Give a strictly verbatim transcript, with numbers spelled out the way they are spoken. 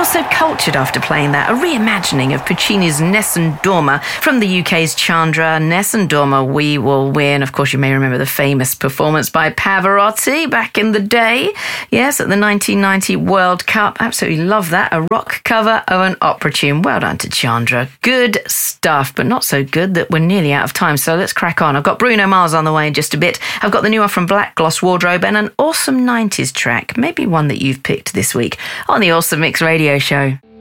feel so cultured after playing that. A reimagining of Puccini's Nessun Dorma from the U K's Chandra. Nessun Dorma, We Will Win. Of course, you may remember the famous performance by Pavarotti back in the day. Yes, at the nineteen ninety World Cup. Absolutely love that. A rock cover of an opera tune. Well done to Chandra. Good stuff, but not so good that we're nearly out of time. So let's crack on. I've got Bruno Mars on the way in just a bit. I've got the new one from Black Gloss Wardrobe and an awesome nineties track. Maybe one that you've picked this week on the Awesome Mix Radio Show.